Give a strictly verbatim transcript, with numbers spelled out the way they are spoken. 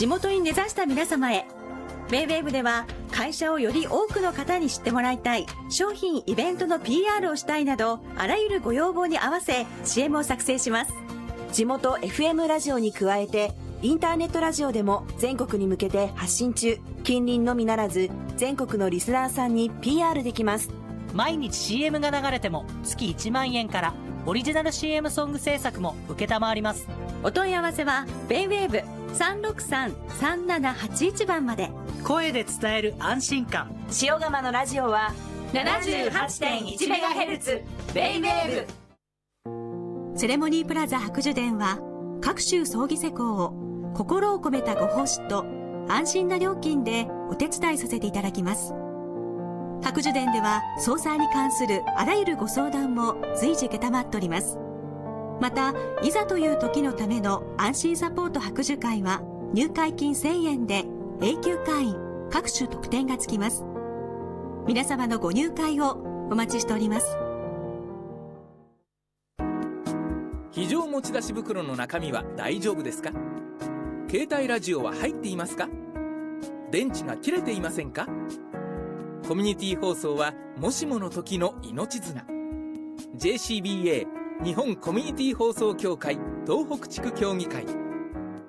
地元に根ざした皆様へ。ウェイウェイブでは会社をより多くの方に知ってもらいたい、商品イベントの ピーアール をしたいなど、あらゆるご要望に合わせ シーエム を作成します。 地元 エフエム ラジオに加えてインターネットラジオでも全国に向けて発信中。近隣のみならず全国のリスナーさんに ピーアール できます。 毎日 シーエム が流れても月いちまんえんから、オリジナル シーエム ソング制作も承ります。 お問い合わせはウェイウェイブ さんろくさん さんななはちいち 番まで。 声で伝える安心感。 塩釜のラジオはななじゅうはちてんいちメガヘルツ ウェイウェイブ。セレモニープラザ白樹殿は、各種葬儀施工を心を込めたご奉仕と安心な料金でお手伝いさせていただきます。白樹殿では葬祭に関するあらゆるご相談も随時承っております。また、いざという時のための安心サポート白樹会は入会金せんえんで永久会員、各種特典がつきます。皆様のご入会をお待ちしております。 非常持ち出し袋の中身は大丈夫ですか？携帯ラジオは入っていますか？電池が切れていませんか？コミュニティ放送はもしもの時の命綱。 ジェーシービーエー 日本コミュニティ放送協会東北地区協議会